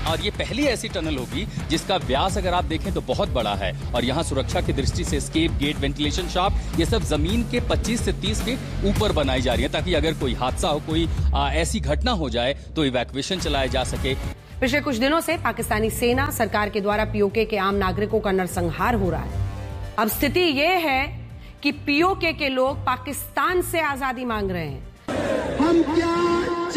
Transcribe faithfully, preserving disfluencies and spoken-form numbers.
और ये पहली ऐसी टनल होगी जिसका व्यास अगर आप देखें तो बहुत बड़ा है और यहाँ सुरक्षा की दृष्टि से एस्केप गेट, वेंटिलेशन शाफ्ट, ये सब जमीन के पच्चीस से तीस फीट ऊपर बनाई जा रही है ताकि अगर कोई हादसा हो, कोई आ, ऐसी घटना हो जाए तो इवैक्यूएशन चलाया जा सके। पिछले कुछ दिनों से पाकिस्तानी सेना सरकार के द्वारा पीओके के आम नागरिकों का नरसंहार हो रहा है। अब स्थिति यह है कि पीओके के लोग पाकिस्तान से आजादी मांग रहे हैं। हम क्या